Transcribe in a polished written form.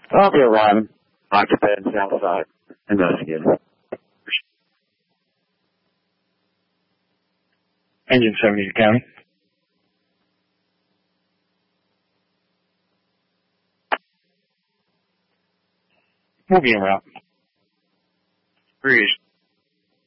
I'll be around occupant Southside investigating. Engine 70 County. We'll be en route. Breeze.